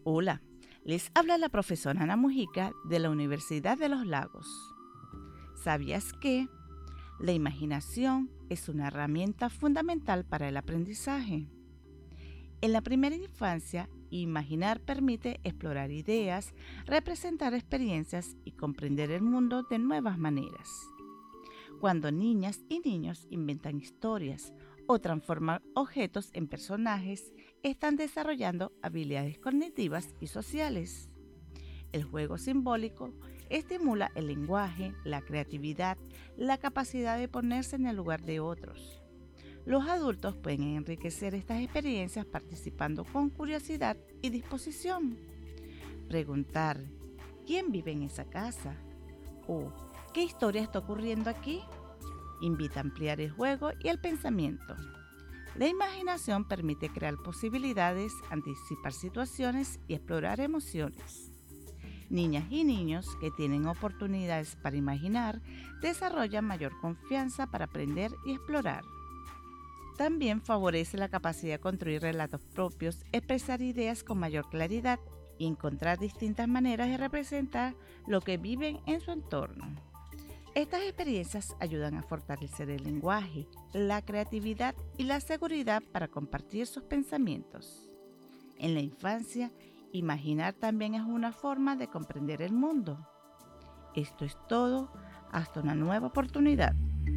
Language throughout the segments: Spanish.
Hola, les habla la profesora Ana Mujica de la Universidad de los Lagos. ¿Sabías que la imaginación es una herramienta fundamental para el aprendizaje? En la primera infancia, imaginar permite explorar ideas, representar experiencias y comprender el mundo de nuevas maneras. Cuando niñas y niños inventan historias o transforman objetos en personajes, están desarrollando habilidades cognitivas y sociales. El juego simbólico estimula el lenguaje, la creatividad, la capacidad de ponerse en el lugar de otros. Los adultos pueden enriquecer estas experiencias participando con curiosidad y disposición. Preguntar, ¿quién vive en esa casa? ¿O qué historia está ocurriendo aquí? Invita a ampliar el juego y el pensamiento. La imaginación permite crear posibilidades, anticipar situaciones y explorar emociones. Niñas y niños que tienen oportunidades para imaginar desarrollan mayor confianza para aprender y explorar. También favorece la capacidad de construir relatos propios, expresar ideas con mayor claridad y encontrar distintas maneras de representar lo que viven en su entorno. Estas experiencias ayudan a fortalecer el lenguaje, la creatividad y la seguridad para compartir sus pensamientos. En la infancia, imaginar también es una forma de comprender el mundo. Esto es todo, hasta una nueva oportunidad.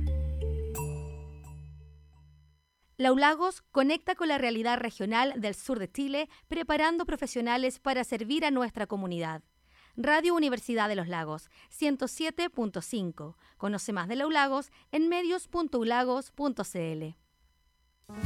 La ULAGOS conecta con la realidad regional del sur de Chile, preparando profesionales para servir a nuestra comunidad. Radio Universidad de los Lagos, 107.5. Conoce más de la ULAGOS en medios.ulagos.cl.